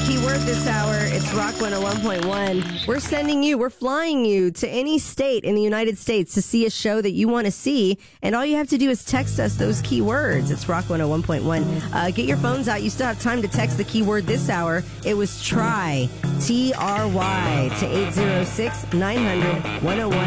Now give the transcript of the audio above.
Keyword this hour, it's Rock 101.1. We're flying you to any state in the United States to see a show that you want to see. And all you have to do is text us those keywords. It's Rock 101.1. Get your phones out. You still have time to text the keyword this hour. It was try, T-R-Y, to 806-900-101.